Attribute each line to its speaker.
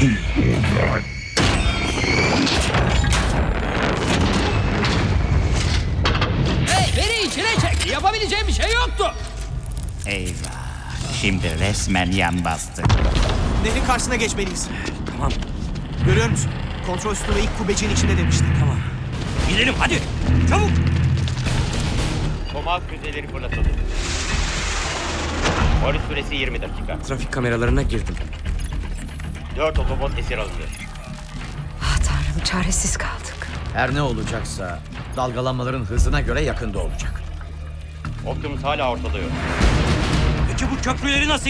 Speaker 1: Hey, beni içine çek. Yapabileceğim bir şey yoktu.
Speaker 2: Eyvah. Şimdi resmen yan bastı.
Speaker 3: Nehrin karşısına geçmeliyiz.
Speaker 4: Tamam.
Speaker 3: Görüyor musun? Kontrol sütunu ilk kubbeciğin içinde demişti.
Speaker 4: Tamam. Gidelim hadi. Çabuk.
Speaker 5: Tomahawk füzeleri fırlatıldı. Varış süresi 20 dakika.
Speaker 4: Trafik kameralarına girdim.
Speaker 5: 4 otobot esir alındı.
Speaker 6: Ah Tanrım, çaresiz kaldık.
Speaker 7: Her ne olacaksa dalgalanmaların hızına göre yakında olacak.
Speaker 5: Optimus hala ortada yok.
Speaker 4: Peki bu köprüleri nasıl